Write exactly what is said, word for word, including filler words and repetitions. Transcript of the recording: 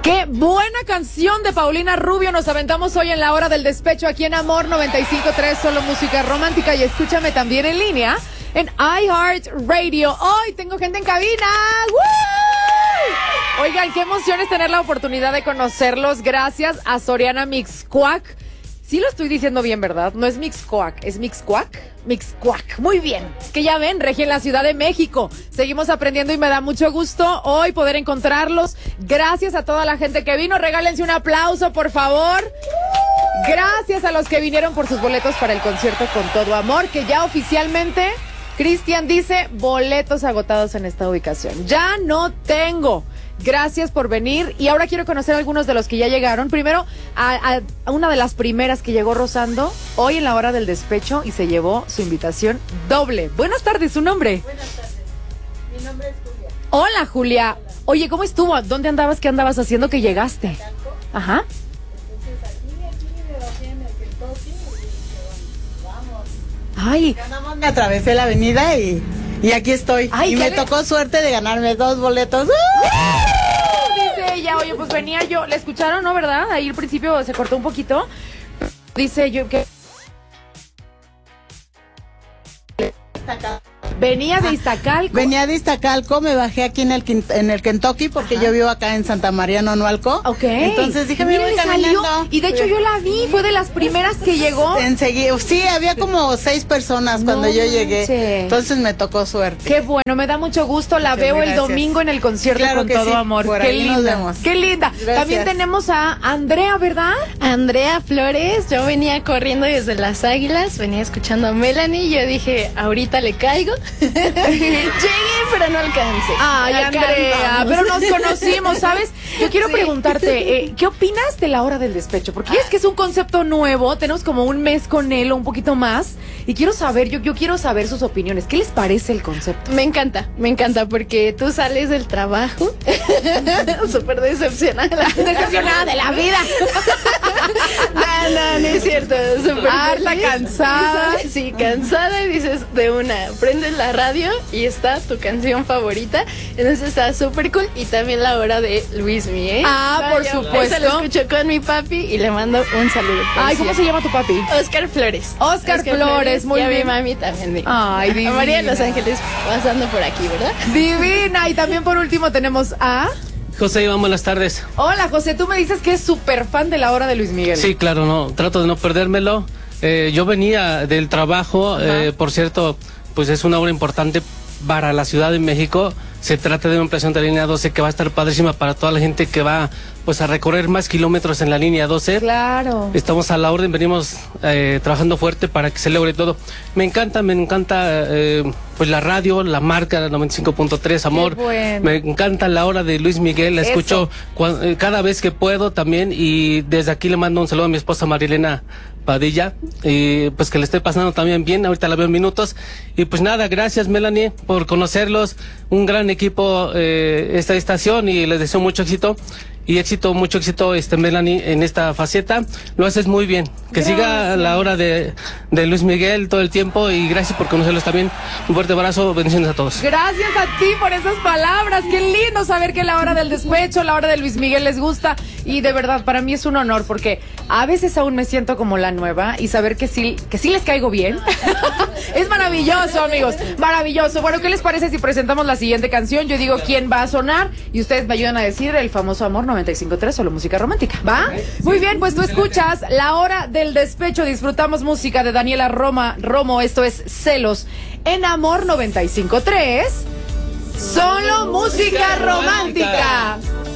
Qué buena canción de Paulina Rubio nos aventamos hoy en la hora del despecho aquí en Amor noventa y cinco punto tres, solo música romántica, y escúchame también en línea en iHeartRadio. Hoy tengo gente en cabina. ¡Woo! Oigan, qué emoción es tener la oportunidad de conocerlos gracias a Soriana Mixcoac. Sí lo estoy diciendo bien, ¿verdad? No es Mixcoac, es Mixcoac. Mixcoac, muy bien. Es que ya ven, regia en la Ciudad de México. Seguimos aprendiendo y me da mucho gusto hoy poder encontrarlos. Gracias a toda la gente que vino. Regálense un aplauso, por favor. Gracias a los que vinieron por sus boletos para el concierto Con Todo Amor, que ya oficialmente, Cristian dice, boletos agotados en esta ubicación. Ya no tengo. Gracias por venir, y ahora quiero conocer a algunos de los que ya llegaron. Primero, a, a una de las primeras que llegó rozando hoy en la hora del despecho y se llevó su invitación doble. Buenas tardes, ¿su nombre? Buenas tardes, mi nombre es Julia. Hola, Julia. Hola. Oye, ¿cómo estuvo? ¿Dónde andabas? ¿Qué andabas haciendo que llegaste? Acalco. Ajá. Entonces aquí, aquí me bajé en el Kentucky y dije, vamos. Ay. Nada más me atravesé la avenida y... Y aquí estoy. Ay, y me le... tocó suerte de ganarme dos boletos. Dice ella, oye, pues venía yo. ¿La escucharon, no, verdad? Ahí al principio se cortó un poquito. Dice yo que... Venía de Iztacalco. Venía de Iztacalco, me bajé aquí en el en el Kentucky porque Ajá. yo vivo acá en Santa María, Nonualco. Ok. Entonces dije, me voy caminando. Salió, y de hecho yo la vi, fue de las primeras que llegó. Enseguida, sí, había como seis personas cuando no yo llegué. Che. Entonces me tocó suerte. Qué bueno, me da mucho gusto. La Muchas veo gracias. El domingo en el concierto claro Con que Todo sí. Amor. Por Qué ahí linda. Nos vemos. Qué linda. Gracias. También tenemos a Andrea, ¿verdad? Andrea Flores. Yo venía corriendo desde Las Águilas, venía escuchando a Melanie y yo dije, ahorita le caigo. Llegué, pero no alcancé. Ay, Acá Andrea, andamos. Pero nos conocimos, ¿sabes? Yo quiero sí. preguntarte, eh, ¿qué opinas de la hora del despecho? Porque ah. es que es un concepto nuevo, tenemos como un mes con él o un poquito más, y quiero saber, yo, yo quiero saber sus opiniones. ¿Qué les parece el concepto? Me encanta, me encanta, porque tú sales del trabajo súper decepcionada. Decepcionada de la vida. No, no, no es cierto. Súper harta, cansada. Sí, cansada, y dices de una, prendes la radio y está tu canción favorita, entonces está súper cool. Y también la hora de Luis Miguel. Ah, por Vaya, supuesto. Esa lo escucho con mi papi y le mando un saludo. Ay, ¿cómo se llama tu papi? Oscar Flores. Oscar, Oscar Flores, Flores, muy y bien. Y a mi mami también. De, Ay, divina. A María de Los Ángeles pasando por aquí, ¿verdad? Divina. Y también por último tenemos a... José Iván, buenas tardes. Hola, José, tú me dices que es súper fan de la hora de Luis Miguel. Sí, claro, no, trato de no perdérmelo. Eh, yo venía del trabajo, eh, por cierto, pues es una obra importante para la Ciudad de México. Se trata de una ampliación de la línea doce que va a estar padrísima para toda la gente que va pues a recorrer más kilómetros en la línea doce. Claro. Estamos a la orden, venimos eh, trabajando fuerte para que se logre todo. Me encanta, me encanta eh, pues la radio, la marca, la noventa y cinco punto tres, Amor. Bueno. Me encanta la hora de Luis Miguel, la Eso. escucho cuando, eh, cada vez que puedo también, y desde aquí le mando un saludo a mi esposa Marilena Padilla, y pues que le esté pasando también bien, ahorita la veo en minutos. Y pues nada, gracias Melanie por conocerlos, un gran equipo eh, esta estación, y les deseo mucho éxito. Y éxito, mucho éxito, este Melanie, en esta faceta. Lo haces muy bien. Que gracias. Siga la hora de, de Luis Miguel todo el tiempo, y gracias por conocerlos también. Un fuerte abrazo, bendiciones a todos. Gracias a ti por esas palabras. Qué lindo saber que la hora del despecho, la hora de Luis Miguel les gusta. Y de verdad, para mí es un honor, porque a veces aún me siento como la nueva, y saber que sí, que sí les caigo bien. Es maravilloso, amigos. Maravilloso. Bueno, ¿qué les parece si presentamos la siguiente canción? Yo digo quién va a sonar y ustedes me ayudan a decir el famoso Amor noventa y cinco punto tres, solo música romántica, ¿va? Muy bien, pues tú escuchas La Hora del Despecho. Disfrutamos música de Daniela Roma, Romo. Esto es Celos en Amor noventa y cinco punto tres. Solo música romántica.